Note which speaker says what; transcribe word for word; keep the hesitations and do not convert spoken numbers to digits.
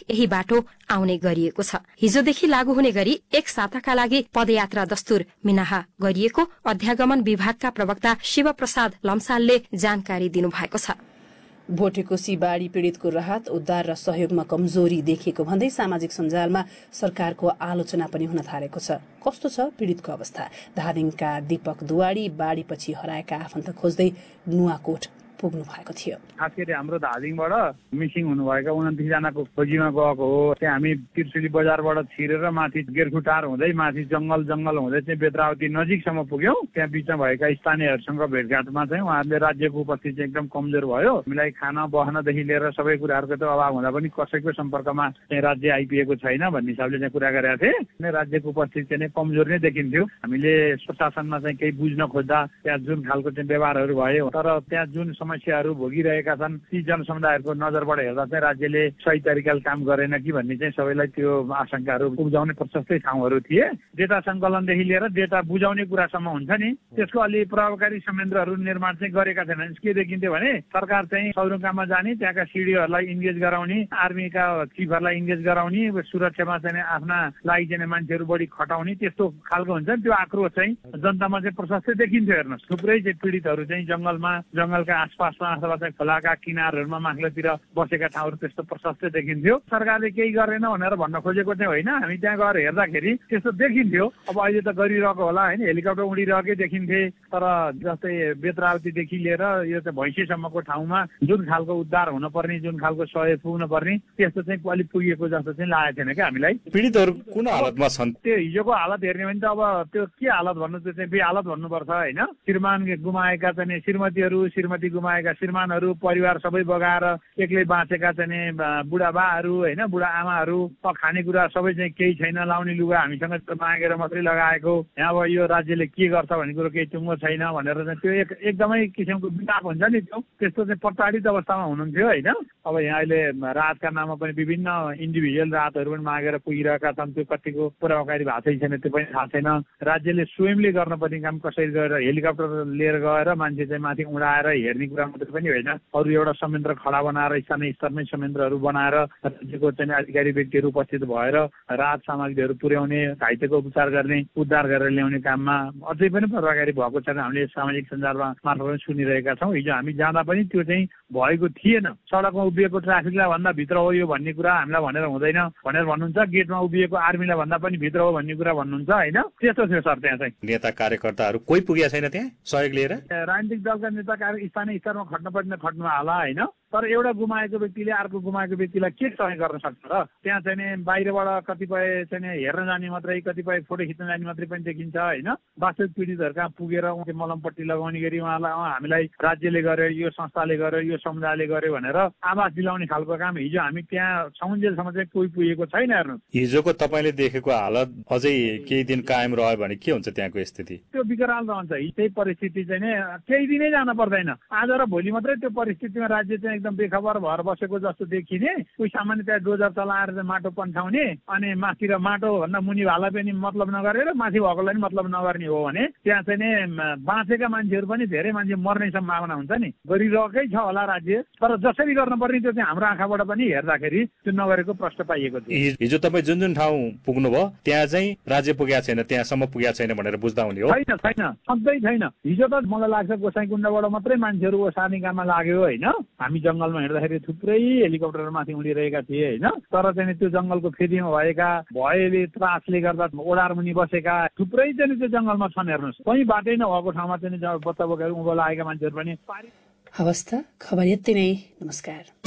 Speaker 1: यही बाटो आउने गरिएको छ। हिजोदेखि लागू हुने गरी एक साताका लागि पदयात्रा दस्तुर मिनाहा गरिएको अध्यागमन विभागका प्रवक्ता शिव प्रसाद लम्सालले जानकारी दिनुभएको छ।
Speaker 2: भोटेकोशी बाढ़ी पीड़ितको राहत उद्धार र सहयोगमा कमजोरी देखिएको भन्दै सामाजिक सञ्जालमा सरकारको आलोचना पनि हुन थालेको छ। कस्तो छ पीड़ितको अवस्था? धादिङका दीपक दुवाडी बाढ़ीपछि हराएका आफन्त खोज्दै नुवाकोट पुग्नु भएको थियो।
Speaker 3: खास गरी हाम्रो धादिङबाट मिसिङ हुनुभएका उन्तिस जनाको खोजीमा गएको हो। त्यहाँ हामी त्रिशुली बजारबाट छिरेर माथि गेरखुटार हुँदै माथि जंगल जंगल हुँदै चाहिँ बेत्रावती नजिकसम्म पुग्यौं। त्यहाँ बीचमा भएका स्थानीयहरूसँग भेटघाटमा चाहिँ उहाँहरूले राज्यको उपस्थिति चाहिँ एकदम कमजोर भयो। हामीलाई खाना बस्नदेखि लिएर सबै कुराहरूको त अभाव हुँदा पनि कसैको सम्पर्कमा चाहिँ राज्य आइपुगेको छैन भन्ने हिसाबले चाहिँ कुरा गरेका थिए। राज्यको उपस्थिति चाहिँ कमजोर नै देखिन्थ्यो। हामीले प्रशासनमा चाहिँ केही बुझ्न खोज्दा त्यहाँ जुन खालको चाहिँ व्यवहारहरू भयो, तर त्यहाँ जुन समस्याहरू भोगिरहेका छन् ती जनसमुदायहरूको नजरबाट हेर्दा चाहिँ राज्यले सही तरिकाले काम गरेन कि भन्ने चाहिँ सबैलाई त्यो आशंकाहरू उब्जाउने प्रशस्तै ठाउँहरू थिए। डेटा सङ्कलनदेखि लिएर डेटा बुझाउने कुरासम्म हुन्छ नि, त्यसको अलि प्रभावकारी संयन्त्रहरू निर्माण चाहिँ गरेका छैनन्। के देखिन्थ्यो भने सरकार चाहिँ सौरुकामा जाने, त्यहाँका सिडिओहरूलाई इन्गेज गराउने, आर्मीका चिफहरूलाई इन्गेज गराउने, सुरक्षामा चाहिँ आफ्ना लागि चाहिँ मान्छेहरू बढी खटाउने, त्यस्तो खालको हुन्छ नि। त्यो आक्रोश चाहिँ जनतामा चाहिँ प्रशस्तै देखिन्थ्यो। हेर्नुहोस्, थुप्रै चाहिँ पीडितहरू चाहिँ जंगलमा जंगलका आसपासमा अथवा चाहिँ खोलाका किनारहरूमा माथिल्लोतिर बसेका ठाउँहरू त्यस्तो प्रशस्तै देखिन्थ्यो। सरकारले केही गरेन भनेर भन्न खोजेको चाहिँ होइन। हामी त्यहाँ गएर हेर्दाखेरि त्यस्तो देखिन्थ्यो। अब अहिले त गरिरहेको होला होइन, हेलिकप्टर उडिरहेकै देखिन्थे। तर जस्तै बेत्रावतीदेखि लिएर यो चाहिँ भैँसीसम्मको ठाउँमा जुन खालको उद्धार हुनुपर्ने, जुन खालको सहयोग पुग्न पर्ने, त्यस्तो चाहिँ अलिक पुगेको जस्तो चाहिँ लागेको थिएन क्या हामीलाई।
Speaker 4: पीडितहरू कुन हालतमा छन्?
Speaker 3: त्यो हिजोको हालत हेर्ने भने त अब त्यो के हालत भन्नु, त्यो चाहिँ बेहालत भन्नुपर्छ होइन। श्रीमान गुमाएका चाहिँ श्रीमतीहरू, श्रीमती गुमाएका श्रीमानहरू, परिवार सबै बगाएर एक्लै बाँचेका चाहिँ बुढाबाहरू होइन, बुढा आमाहरू, खानेकुरा सबै चाहिँ केही छैन, लाउने लुगा हामीसँग मागेर मात्रै लगाएको। यहाँ अब यो राज्यले के गर्छ भन्ने कुरो केही टुङ्गो छैन भनेर चाहिँ त्यो एक एकदमै किसिमको विताप हुन्छ नि। त्यो त्यस्तो चाहिँ प्रताडित अवस्थामा हुनुहुन्थ्यो होइन। अब यहाँ अहिले राहतका नाममा पनि विभिन्न इन्डिभिजुअल राहतहरू पनि मागेर पुगिरहेका छन्। त्यो कतिको प्रभावकारी भएको छैन त्यो पनि थाहा छैन। राज्यले स्वयंले गर्नुपर्ने काम कसरी गरेर हेलिकप्टर लिएर गएर मान्छे चाहिँ माथि उडाएर हेर्ने कुरा मात्रै पनि होइन, अरू एउटा संयन्त्र खडा बनाएर स्थानीय स्तरमै संयन्त्रहरू बनाएर राज्यको चाहिँ अधिकारी व्यक्तिहरू उपस्थित भएर राहत सामग्रीहरू पुर्याउने, घाइतेको उपचार गर्ने, उद्धार गरेर ल्याउने काममा अझै पनि प्रभावकारी भएको छैन। हामीले सामाजिक सञ्जालमा मार्फत सुनिरहेका छौँ। हिजो हामी जाँदा पनि त्यो चाहिँ भएको थिएन। सडकमा उभिएको ट्राफिकलाई भन्दा भित्र हो यो भन्ने कुरा हामीलाई भनेर हुँदैन भनेर भन्नुहुन्छ। गेटमा उभिएको आर्मीलाई भन्दा पनि भित्र हो भन्ने कुरा भन्नुहुन्छ होइन। त्यस्तो थियो सर। त्यहाँ चाहिँ
Speaker 4: नेता कार्यकर्ताहरू कोही पुगेका छैन त्यहाँ सहयोग लिएर?
Speaker 3: राजनीतिक दलका नेता कार्य स्थानीय स्तरमा खट्न पर्ने खट्नु होला होइन। तर एउटा गुमाएको व्यक्तिले अर्को गुमाएको व्यक्तिलाई के सहयोग गर्न सक्छ र? त्यहाँ चाहिँ बाहिरबाट कतिपय चाहिँ हेर्न जाने मात्रै, कतिपय फोटो खिच्न जाने मात्रै पनि देखिन्छ होइन। वास्तविक पीडितहरू कहाँ पुगेर उहाँले मलमपट्टि लगाउने गरी उहाँलाई हामीलाई राज्यले गर्यो, यो संस्थाले गर्यो, यो समुदायले गर्यो भनेर आवाज दिलाउने खालको काम हिजो हामी त्यहाँ समुन्जेलसम्म चाहिँ कोही पुगेको छैन। हेर्नु,
Speaker 4: हिजोको तपाईँले देखेको हालत अझै केही दिन कायम रह्यो भने के हुन्छ त्यहाँको स्थिति?
Speaker 3: त्यो विकराल रहन्छ। त्यही परिस्थिति चाहिँ नि केही दिनै जान पर्दैन। आज र भोलि मात्रै त्यो परिस्थितिमा राज्य चाहिँ एकदम बेखबर भएर बसेको जस्तो देखिने। कोही सामान्य त्यहाँ डोजर चलाएर चाहिँ माटो पन्ठाउने अनि माथि र माटो भन्दा मुनि भाला पनि मतलब नगरेर माथि भएकोलाई पनि मतलब नगर्ने हो भने त्यहाँ चाहिँ नि बाँचेका मान्छेहरू पनि धेरै मान्छे मर्ने सम्भावना हुन्छ नि। गरिरहेकै छ होला राज्य, तर जसरी गर्नुपर्ने त्यो चाहिँ हाम्रो आँखाबाट पनि हेर्दाखेरि त्यो नगरेको प्रश्न पाइएको थियो।
Speaker 4: हिजो तपाईँ जुन जुन ठाउँ पुग्नुभयो त्यहाँ चाहिँ राज्य पुगेको छैन, त्यहाँसम्म पुगेको छैन भनेर बुझ्दा हुने हो?
Speaker 3: छैन छैन, सधैँ छैन। हिजो त मलाई लाग्छ गोसाइँकुण्डबाट मात्रै मान्छेहरू ओसार्ने काममा लाग्यो होइन। हामी जङ्गलमा हिँड्दाखेरि थुप्रै हेलिकप्टरमाथि उडिरहेका थिए होइन। तर चाहिँ त्यो जङ्गलको फेदीमा भएका भयले त्रासले गर्दा ओडार मुनि बसेका थुप्रै चाहिँ त्यो जङ्गलमा छन्। हेर्नुहोस्, कहीँ बाटै नभएको ठाउँमा चाहिँ बच्चा बोकेर उँभो लागेका मान्छेहरू पनि।
Speaker 2: हवस् त, खबर यति नै। नमस्कार।